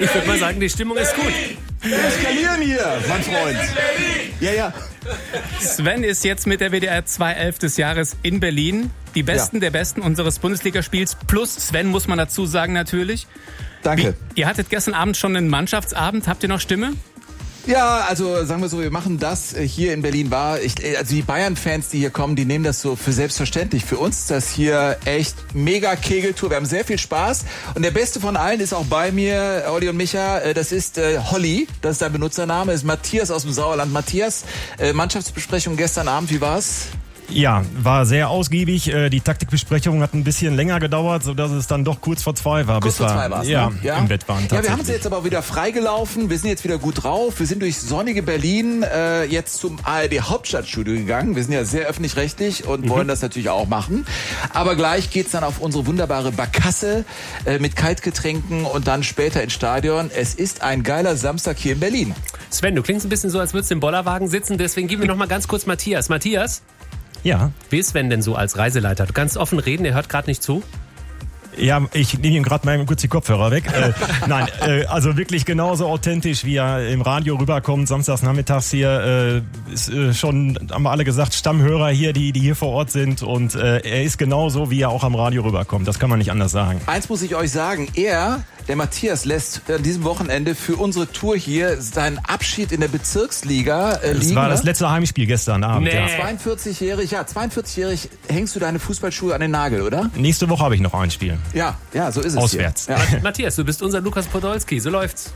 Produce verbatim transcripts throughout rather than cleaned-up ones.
Ich würde mal sagen, die Stimmung ist gut. Wir eskalieren hier, mein Freund. Ja, ja. Sven ist jetzt mit der W D R zwei elf des Jahres in Berlin. Die Besten ja. der Besten unseres Bundesligaspiels. Plus Sven, muss man dazu sagen natürlich. Danke. Wie, ihr hattet gestern Abend schon einen Mannschaftsabend. Habt ihr noch Stimme? Ja, also sagen wir so, wir machen das hier in Berlin wahr. Ich, also die Bayern-Fans, die hier kommen, die nehmen das so für selbstverständlich. Für uns ist das hier echt mega Kegeltour. Wir haben sehr viel Spaß. Und der Beste von allen ist auch bei mir, Olli und Micha. Das ist äh, Holly, das ist sein Benutzername. Das ist Matthias aus dem Sauerland. Matthias, äh, Mannschaftsbesprechung gestern Abend, wie war's? Ja, war sehr ausgiebig. Die Taktikbesprechung hat ein bisschen länger gedauert, sodass es dann doch kurz vor zwei war. Kurz bis vor zwei war es, ja, ne? ja, im Bett waren. Ja, wir haben uns jetzt aber wieder freigelaufen. Wir sind jetzt wieder gut drauf. Wir sind durch sonnige Berlin äh, jetzt zum A R D Hauptstadtstudio gegangen. Wir sind ja sehr öffentlich-rechtlich und mhm. wollen das natürlich auch machen. Aber gleich geht's dann auf unsere wunderbare Barkasse äh, mit Kaltgetränken und dann später ins Stadion. Es ist ein geiler Samstag hier in Berlin. Sven, du klingst ein bisschen so, als würdest du im Bollerwagen sitzen. Deswegen geben wir noch mal ganz kurz Matthias. Matthias? Ja. Wie ist Sven denn so als Reiseleiter? Du kannst offen reden, er hört gerade nicht zu. Ja, ich nehme ihm gerade mal kurz die Kopfhörer weg. äh, nein, äh, also wirklich genauso authentisch, wie er im Radio rüberkommt, samstags nachmittags hier. Äh, ist äh, schon, haben wir alle gesagt, Stammhörer hier, die, die hier vor Ort sind. Und äh, er ist genauso, wie er auch am Radio rüberkommt. Das kann man nicht anders sagen. Eins muss ich euch sagen, er... Der Matthias lässt an diesem Wochenende für unsere Tour hier seinen Abschied in der Bezirksliga äh, liegen. Das war ne? das letzte Heimspiel gestern Abend. Nee. Ja. zweiundvierzigjährig, ja, zweiundvierzig-jährig hängst du deine Fußballschuhe an den Nagel, oder? Nächste Woche habe ich noch ein Spiel. Ja, ja, so ist es. Auswärts. Hier. Ja. Matthias, du bist unser Lukas Podolski, so läuft's.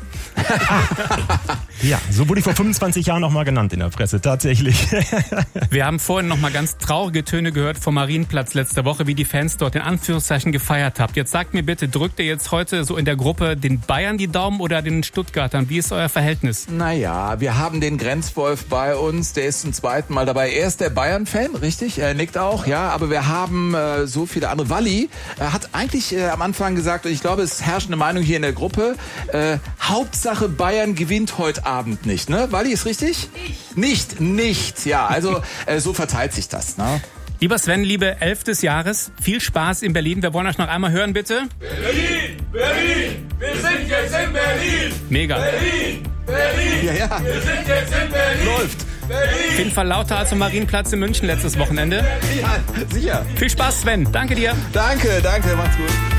Ja, so wurde ich vor fünfundzwanzig Jahren noch mal genannt in der Presse, tatsächlich. Wir haben vorhin noch mal ganz traurige Töne gehört vom Marienplatz letzte Woche, wie die Fans dort in Anführungszeichen gefeiert habt. Jetzt sagt mir bitte, drückt ihr jetzt heute so in der Gruppe den Bayern die Daumen oder den Stuttgartern? Wie ist euer Verhältnis? Naja, wir haben den Grenzwolf bei uns, der ist zum zweiten Mal dabei. Er ist der Bayern-Fan, richtig? Er nickt auch, ja. Aber wir haben äh, so viele andere. Walli äh, hat eigentlich äh, am Anfang gesagt, und ich glaube, es ist herrschende Meinung hier in der Gruppe, äh, Hauptsache Bayern gewinnt heute Abend nicht, ne? Walli, ist richtig? Nicht. Nicht, nicht, ja. Also äh, so verteilt sich das, ne? Lieber Sven, liebe Elf des Jahres, viel Spaß in Berlin. Wir wollen euch noch einmal hören, bitte. Berlin, Berlin, wir sind jetzt in Berlin. Mega. Berlin, Berlin, ja, ja. wir sind jetzt in Berlin. Läuft. Berlin. Auf jeden Fall lauter als am Marienplatz in München letztes Wochenende. Ja, sicher. Viel Spaß, Sven. Danke dir. Danke, danke, macht's gut.